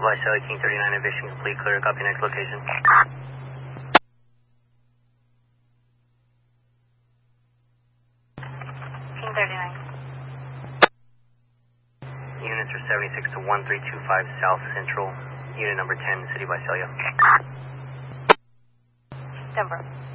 Visalia, King 39, eviction complete, clear, copy next location. King 39. Units are 76 to 1325 South Central, unit number 10, City Visalia. Denver.